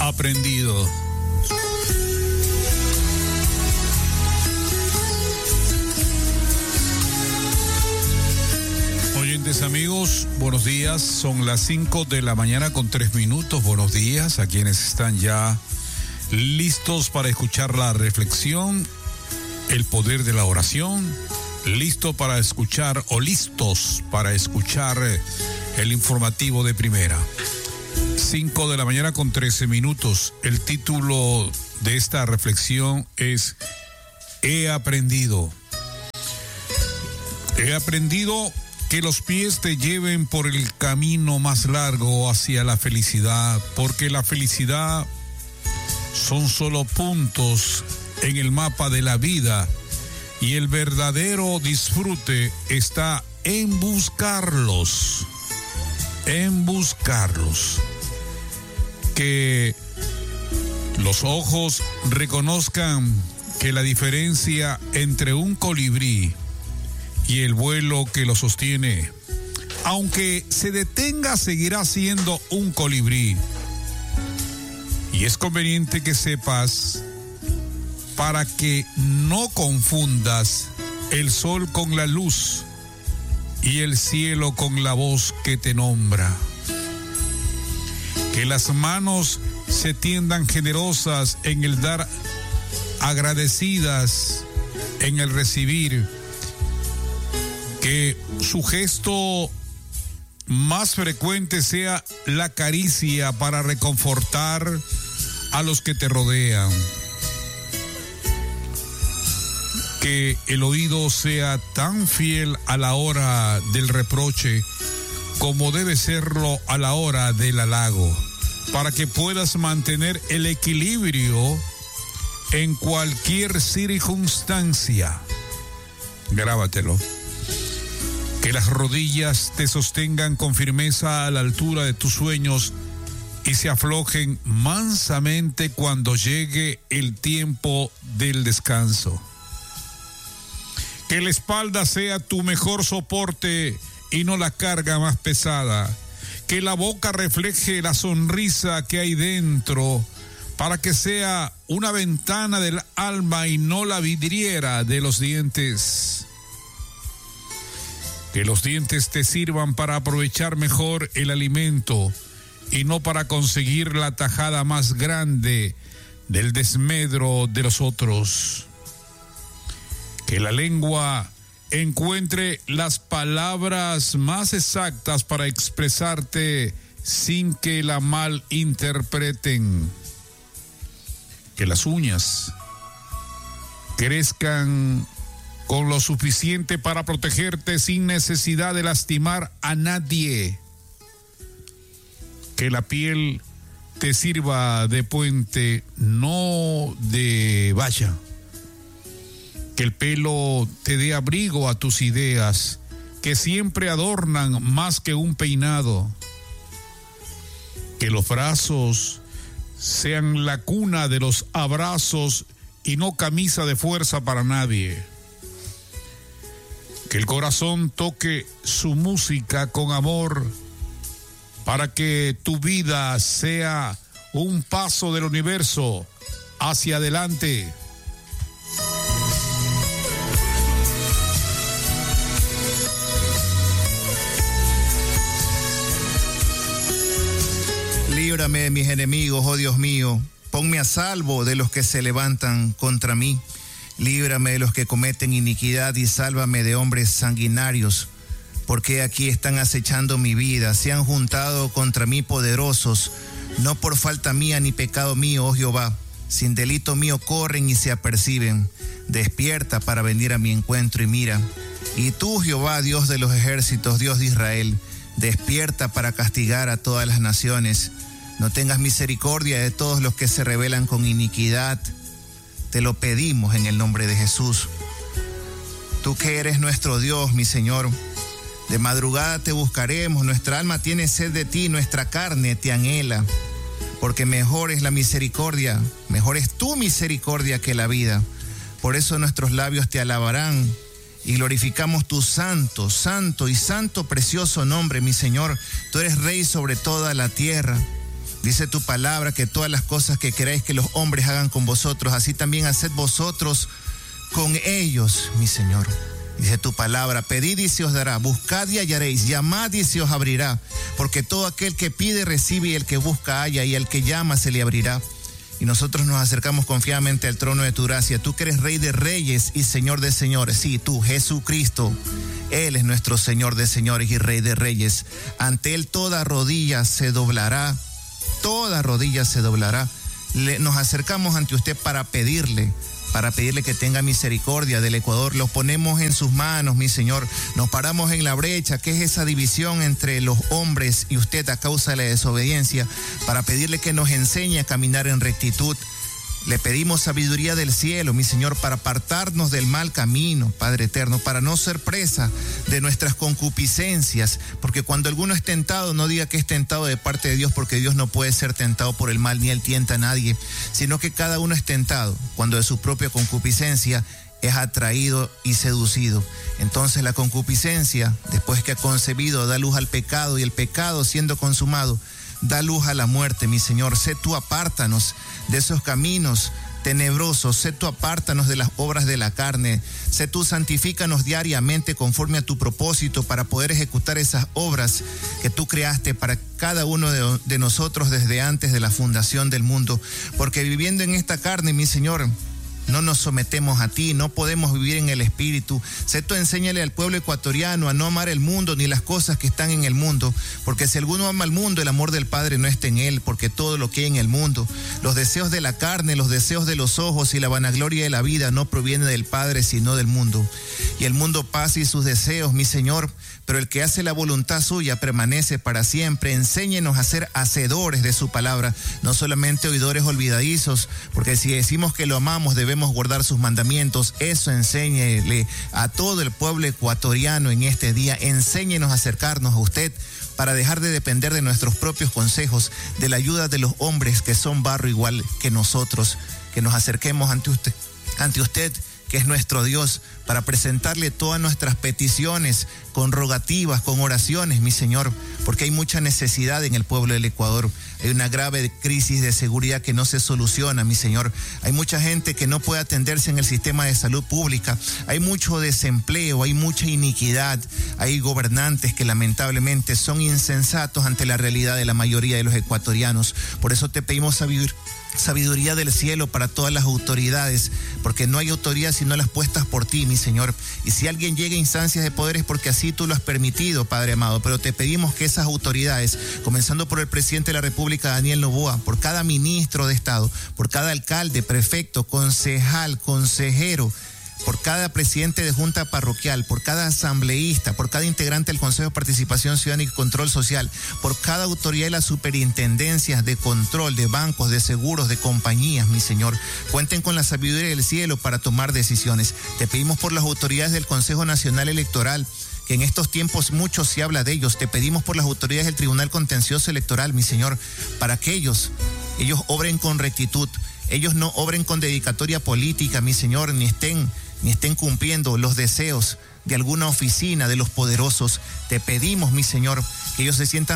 aprendido. Oyentes amigos, buenos días. Son las 5 de la mañana con 3 minutos. Buenos días a quienes están ya listos para escuchar la reflexión, el poder de la oración, listo para escuchar o listos para escuchar el informativo de primera. 5 de la mañana con 13 minutos. El título de esta reflexión es He aprendido que los pies te lleven por el camino más largo hacia la felicidad, porque la felicidad son solo puntos en el mapa de la vida y el verdadero disfrute está en buscarlos. Que los ojos reconozcan que la diferencia entre un colibrí y el vuelo que lo sostiene, aunque se detenga, seguirá siendo un colibrí. Y es conveniente que sepas, para que no confundas el sol con la luz y el cielo con la voz que te nombra. Que las manos se tiendan generosas en el dar, agradecidas en el recibir. Que su gesto más frecuente sea la caricia para reconfortar a los que te rodean. Que el oído sea tan fiel a la hora del reproche como debe serlo a la hora del halago, para que puedas mantener el equilibrio en cualquier circunstancia. Grábatelo. Que las rodillas te sostengan con firmeza a la altura de tus sueños y se aflojen mansamente cuando llegue el tiempo del descanso. Que la espalda sea tu mejor soporte y no la carga más pesada. Que la boca refleje la sonrisa que hay dentro, para que sea una ventana del alma y no la vidriera de los dientes. Que los dientes te sirvan para aprovechar mejor el alimento y no para conseguir la tajada más grande del desmedro de los otros. Que la lengua encuentre las palabras más exactas para expresarte sin que la malinterpreten. Que las uñas crezcan con lo suficiente para protegerte sin necesidad de lastimar a nadie. Que la piel te sirva de puente, no de valla. Que el pelo te dé abrigo a tus ideas, que siempre adornan más que un peinado. Que los brazos sean la cuna de los abrazos y no camisa de fuerza para nadie. Que el corazón toque su música con amor, para que tu vida sea un paso del universo hacia adelante. Líbrame de mis enemigos, oh Dios mío. Ponme a salvo de los que se levantan contra mí. Líbrame de los que cometen iniquidad y sálvame de hombres sanguinarios. Porque aquí están acechando mi vida, se han juntado contra mí poderosos. No por falta mía ni pecado mío, oh Jehová. Sin delito mío corren y se aperciben. Despierta para venir a mi encuentro y mira. Y tú, Jehová, Dios de los ejércitos, Dios de Israel, despierta para castigar a todas las naciones. No tengas misericordia de todos los que se rebelan con iniquidad. Te lo pedimos en el nombre de Jesús. Tú que eres nuestro Dios, mi Señor, de madrugada te buscaremos. Nuestra alma tiene sed de ti, nuestra carne te anhela. Porque mejor es la misericordia, mejor es tu misericordia que la vida. Por eso nuestros labios te alabarán y glorificamos tu santo, santo y santo precioso nombre, mi Señor. Tú eres Rey sobre toda la tierra. Dice tu palabra que todas las cosas que queráis que los hombres hagan con vosotros, así también haced vosotros con ellos, mi Señor. Dice tu palabra, pedid y se os dará, buscad y hallaréis, llamad y se os abrirá, porque todo aquel que pide recibe y el que busca halla y al que llama se le abrirá. Y nosotros nos acercamos confiadamente al trono de tu gracia. Tú que eres Rey de reyes y Señor de señores. Sí, tú, Jesucristo. Él es nuestro Señor de señores y Rey de reyes. Ante Él toda rodilla se doblará. Toda rodilla se doblará. Nos acercamos ante usted para pedirle que tenga misericordia del Ecuador. Lo ponemos en sus manos, mi Señor. Nos paramos en la brecha, que es esa división entre los hombres y usted a causa de la desobediencia, para pedirle que nos enseñe a caminar en rectitud. Le pedimos sabiduría del cielo, mi Señor, para apartarnos del mal camino, Padre eterno, para no ser presa de nuestras concupiscencias, porque cuando alguno es tentado, no diga que es tentado de parte de Dios, porque Dios no puede ser tentado por el mal, ni Él tienta a nadie, sino que cada uno es tentado cuando de su propia concupiscencia es atraído y seducido. Entonces la concupiscencia, después que ha concebido, da luz al pecado, y el pecado, siendo consumado, da luz a la muerte, mi Señor. Sé tú apártanos de esos caminos tenebrosos, sé tú apártanos de las obras de la carne, sé tú santifícanos diariamente conforme a tu propósito para poder ejecutar esas obras que tú creaste para cada uno de nosotros desde antes de la fundación del mundo, porque viviendo en esta carne, mi Señor, no nos sometemos a ti, no podemos vivir en el Espíritu. Sé tú enséñale al pueblo ecuatoriano a no amar el mundo ni las cosas que están en el mundo, porque si alguno ama el mundo, el amor del Padre no está en él, porque todo lo que hay en el mundo, los deseos de la carne, los deseos de los ojos y la vanagloria de la vida no proviene del Padre, sino del mundo. Y el mundo pasa y sus deseos, mi Señor, pero el que hace la voluntad suya permanece para siempre. Enséñenos a ser hacedores de su palabra, no solamente oidores olvidadizos, porque si decimos que lo amamos, debemos guardar sus mandamientos. Eso enséñele a todo el pueblo ecuatoriano en este día. Enséñenos a acercarnos a usted para dejar de depender de nuestros propios consejos, de la ayuda de los hombres que son barro igual que nosotros. Que nos acerquemos ante usted, que es nuestro Dios, para presentarle todas nuestras peticiones, con rogativas, con oraciones, mi Señor, porque hay mucha necesidad en el pueblo del Ecuador. Hay una grave crisis de seguridad que no se soluciona, mi Señor. Hay mucha gente que no puede atenderse en el sistema de salud pública. Hay mucho desempleo, hay mucha iniquidad. Hay gobernantes que lamentablemente son insensatos ante la realidad de la mayoría de los ecuatorianos. Por eso te pedimos sabiduría del cielo para todas las autoridades, porque no hay autoridad sino las puestas por ti, mi Señor. Y si alguien llega a instancias de poder es porque así tú lo has permitido, Padre amado, pero te pedimos que esas autoridades, comenzando por el presidente de la República, Daniel Noboa, por cada ministro de Estado, por cada alcalde, prefecto, concejal, consejero, por cada presidente de junta parroquial, por cada asambleísta, por cada integrante del Consejo de Participación Ciudadana y Control Social, por cada autoridad de las superintendencias de control, de bancos, de seguros, de compañías, mi Señor. Cuenten con la sabiduría del cielo para tomar decisiones. Te pedimos por las autoridades del Consejo Nacional Electoral, que en estos tiempos mucho se habla de ellos. Te pedimos por las autoridades del Tribunal Contencioso Electoral, mi Señor, para que ellos obren con rectitud, ellos no obren con dedicatoria política, mi Señor, ni estén cumpliendo los deseos de alguna oficina de los poderosos. Te pedimos, mi Señor, que ellos se sientan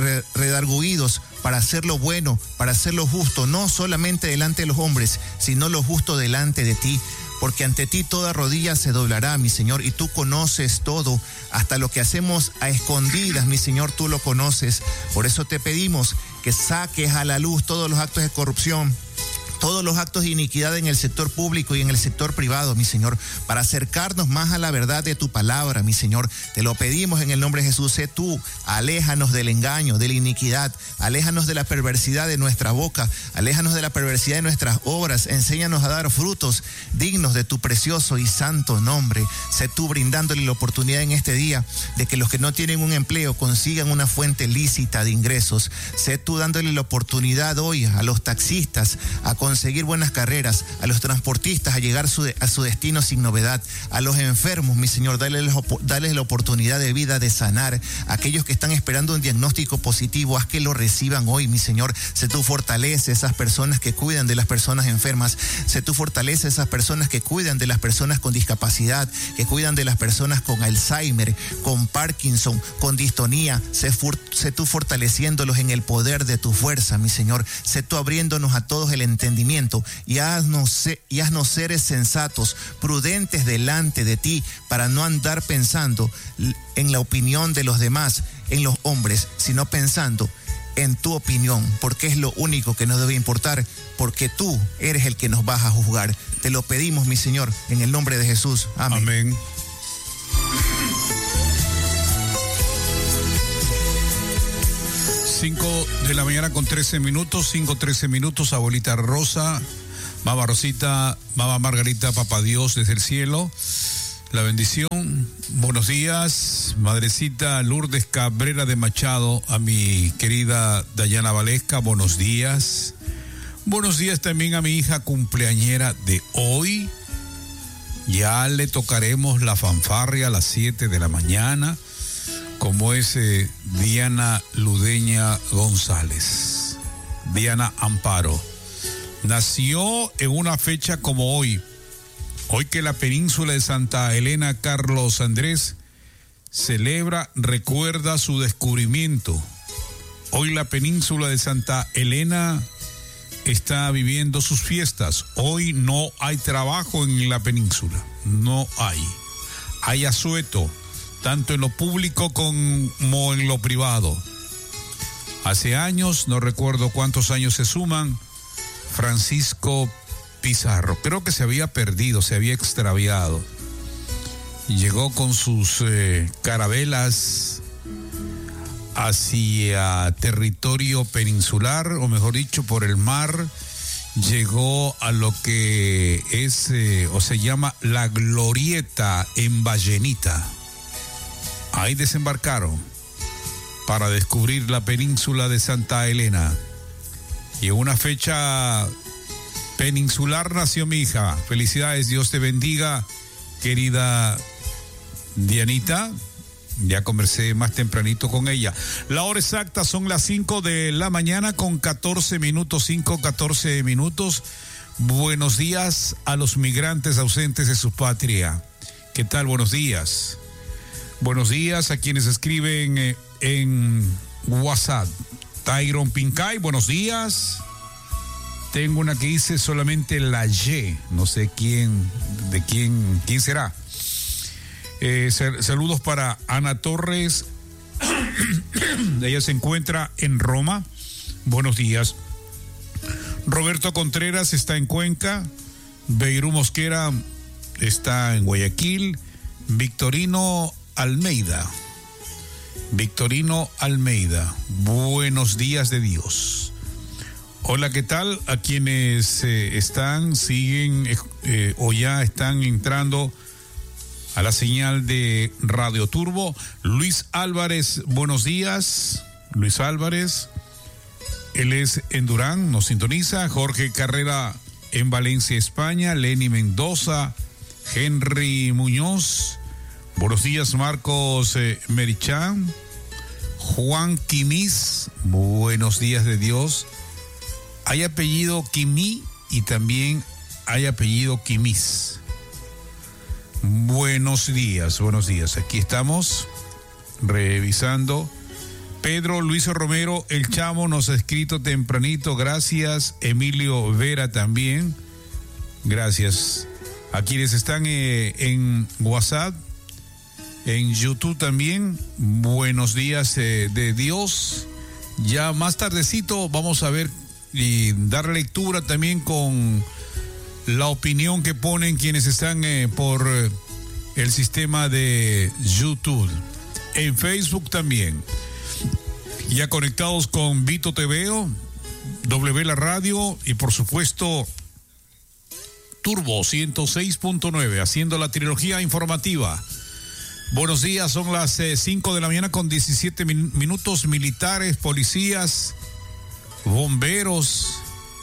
redarguidos para hacer lo bueno, para hacer lo justo, no solamente delante de los hombres, sino lo justo delante de ti. Porque ante ti toda rodilla se doblará, mi Señor, y tú conoces todo, hasta lo que hacemos a escondidas, mi Señor, tú lo conoces. Por eso te pedimos que saques a la luz todos los actos de corrupción, todos los actos de iniquidad en el sector público y en el sector privado, mi Señor, para acercarnos más a la verdad de tu palabra, mi Señor. Te lo pedimos en el nombre de Jesús. Sé tú, aléjanos del engaño, de la iniquidad, aléjanos de la perversidad de nuestra boca, aléjanos de la perversidad de nuestras obras, enséñanos a dar frutos dignos de tu precioso y santo nombre. Sé tú brindándole la oportunidad en este día de que los que no tienen un empleo consigan una fuente lícita de ingresos. Sé tú dándole la oportunidad hoy a los taxistas a conseguir buenas carreras, a los transportistas a llegar a su destino sin novedad, a los enfermos, mi Señor, dale la oportunidad de vida de sanar, a aquellos que están esperando un diagnóstico positivo, haz que lo reciban hoy, mi Señor. Sé tú fortalece a esas personas que cuidan de las personas enfermas, sé tú fortalece a esas personas que cuidan de las personas con discapacidad, que cuidan de las personas con Alzheimer, con Parkinson, con distonía. Sé tú fortaleciéndolos en el poder de tu fuerza, mi Señor. Sé tú abriéndonos a todos el entendimiento y haznos seres sensatos, prudentes delante de ti, para no andar pensando en la opinión de los demás, en los hombres, sino pensando en tu opinión, porque es lo único que nos debe importar, porque tú eres el que nos vas a juzgar. Te lo pedimos, mi Señor, en el nombre de Jesús. Amén. Amén. 5 de la mañana con 13 minutos, 5:13 minutos, abuelita Rosa, mamá Rosita, mamá Margarita, papá Dios desde el cielo, la bendición. Buenos días, madrecita Lourdes Cabrera de Machado, a mi querida Dayana Valesca, buenos días. Buenos días también a mi hija cumpleañera de hoy. Ya le tocaremos la fanfarria a las 7 de la mañana, como es Diana Ludeña González. Diana Amparo. Nació en una fecha como hoy. Hoy que la península de Santa Elena Carlos Andrés recuerda su descubrimiento. Hoy la península de Santa Elena está viviendo sus fiestas. Hoy no hay trabajo en la península. No hay. Hay asueto, tanto en lo público como en lo privado. Hace años, no recuerdo cuántos años se suman, Francisco Pizarro, creo que se había perdido, se había extraviado. Llegó con sus carabelas hacia territorio peninsular, o mejor dicho, por el mar. Llegó a lo que es, o se llama, la Glorieta en Vallenita. Ahí desembarcaron para descubrir la península de Santa Elena. Y en una fecha peninsular nació mi hija. Felicidades, Dios te bendiga, querida Dianita. Ya conversé más tempranito con ella. La hora exacta son las 5 de la mañana con 14 minutos, 5:14 minutos. Buenos días a los migrantes ausentes de su patria. ¿Qué tal? Buenos días. Buenos días a quienes escriben en WhatsApp. Tyron Pincay, buenos días. Tengo una que dice solamente la Y. No sé quién será. Saludos para Ana Torres. Ella se encuentra en Roma. Buenos días. Roberto Contreras está en Cuenca. Beirú Mosquera está en Guayaquil. Victorino Almeida. Buenos días de Dios. Hola, ¿qué tal? A quienes siguen o ya están entrando a la señal de Radio Turbo. Luis Álvarez, buenos días. Luis Álvarez, él es en Durán, nos sintoniza. Jorge Carrera en Valencia, España. Lenny Mendoza, Henry Muñoz. Buenos días, Marcos Merichán. Juan Quimis, buenos días de Dios. Hay apellido Quimí y también hay apellido Quimis. Buenos días. Aquí estamos revisando. Pedro Luis Romero, el Chamo, nos ha escrito tempranito. Gracias. Emilio Vera también. Gracias. A quienes están en WhatsApp, en YouTube también. Buenos días de Dios. Ya más tardecito vamos a ver y dar lectura también con la opinión que ponen quienes están por el sistema de YouTube. En Facebook también. Ya conectados con Vito TVO, W La Radio y por supuesto Turbo 106.9, haciendo la trilogía informativa. Buenos días, son las 5 de la mañana con 17 minutos. Militares, policías, bomberos,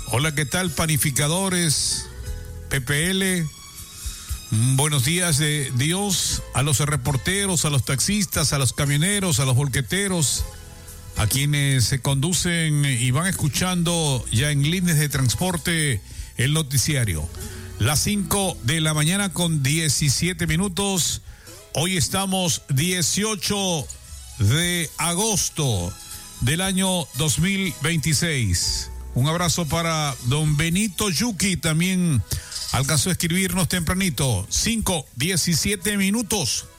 Hola, ¿qué tal, panificadores? PPL. Buenos días de Dios a los reporteros, a los taxistas, a los camioneros, a los volqueteros, a quienes se conducen y van escuchando ya en líneas de transporte el noticiario. Las 5 de la mañana con 17 minutos. Hoy estamos 18 de agosto del año 2026. Un abrazo para don Benito Yuki, también alcanzó a escribirnos tempranito. 5:17 minutos.